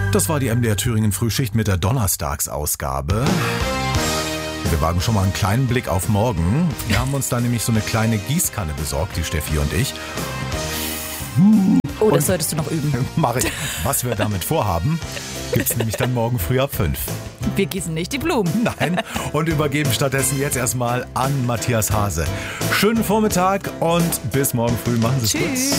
Das war die MDR Thüringen Frühschicht mit der Donnerstagsausgabe. Wir wagen schon mal einen kleinen Blick auf morgen. Wir haben uns da nämlich so eine kleine Gießkanne besorgt, die Steffi und ich. Oh, das solltest du noch üben. Mach ich. Was wir damit vorhaben, gibt's nämlich dann morgen früh ab 5. Wir gießen nicht die Blumen. Nein, und übergeben stattdessen jetzt erstmal an Matthias Hase. Schönen Vormittag und bis morgen früh. Machen Sie es gut. Tschüss.